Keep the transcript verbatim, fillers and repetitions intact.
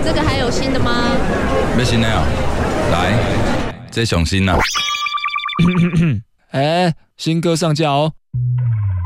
这个还有新的吗？ 要新的哦，来，这上新啦。 哎，新歌上架哦。